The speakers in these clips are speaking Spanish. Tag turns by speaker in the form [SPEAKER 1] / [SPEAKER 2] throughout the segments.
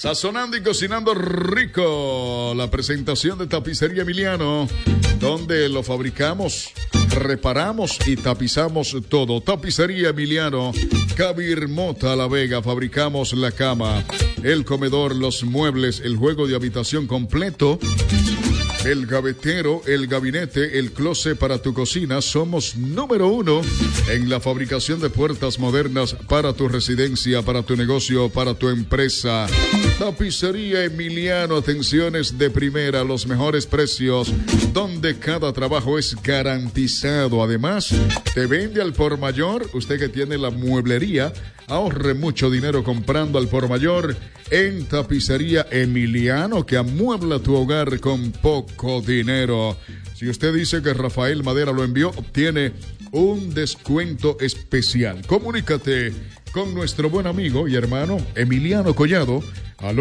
[SPEAKER 1] Sazonando y cocinando rico. La presentación de Tapicería Emiliano, donde lo fabricamos, reparamos y tapizamos todo. Tapicería Emiliano, Kabir Mota La Vega. Fabricamos la cama, el comedor, los muebles, el juego de habitación completo, el gavetero, el gabinete, el closet para tu cocina. Somos número 1 en la fabricación de puertas modernas para tu residencia, para tu negocio, para tu empresa. Tapicería Emiliano, atenciones de primera, los mejores precios, donde cada trabajo es garantizado. Además, te vende al por mayor. Usted que tiene la mueblería, ahorre mucho dinero comprando al por mayor en Tapicería Emiliano, que amuebla tu hogar con poco dinero. Si usted dice que Rafael Madera lo envió, obtiene un descuento especial. Comunícate con nuestro buen amigo y hermano Emiliano Collado al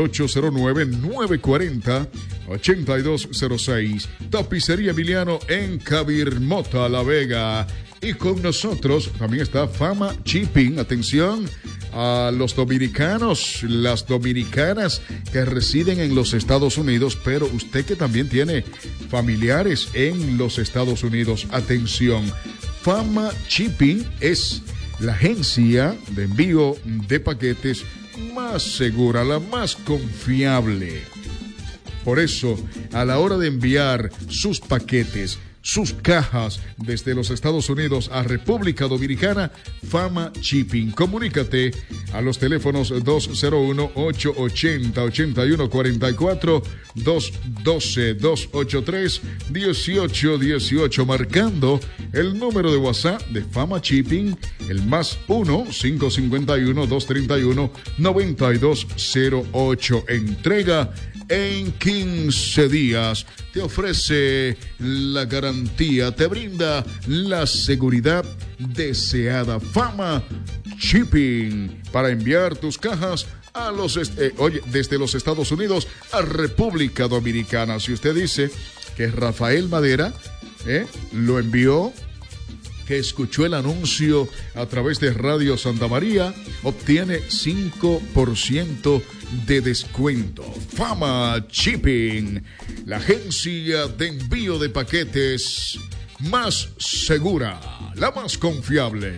[SPEAKER 1] 809-940-8206. Tapicería Emiliano en Kabir Mota La Vega. Y con nosotros también está Fama Shipping. Atención a los dominicanos, las dominicanas que residen en los Estados Unidos, pero usted que también tiene familiares en los Estados Unidos. Atención, Fama Shipping es la agencia de envío de paquetes más segura, la más confiable. Por eso, a la hora de enviar sus paquetes, sus cajas desde los Estados Unidos a República Dominicana, Fama Shipping. Comunícate a los teléfonos 201-880-8144, 212-283-1818, marcando el número de WhatsApp de Fama Shipping, el más 1-551-231-9208. Entrega en 15 días. Te ofrece la garantía, te brinda la seguridad deseada. Fama Shipping, para enviar tus cajas a desde los Estados Unidos a República Dominicana. Si usted dice que Rafael Madera lo envió, que escuchó el anuncio a través de Radio Santa María, obtiene 5% de descuento. Fama Shipping, la agencia de envío de paquetes más segura, la más confiable.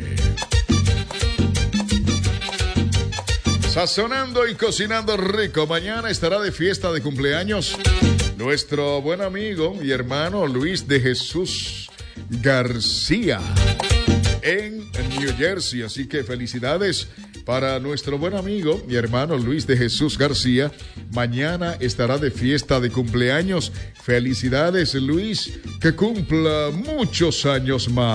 [SPEAKER 1] Sazonando y cocinando rico. Mañana estará de fiesta de cumpleaños nuestro buen amigo y hermano Luis de Jesús García en New Jersey. Así que felicidades para nuestro buen amigo y hermano Luis de Jesús García. Mañana estará de fiesta de cumpleaños. Felicidades, Luis, que cumpla muchos años más.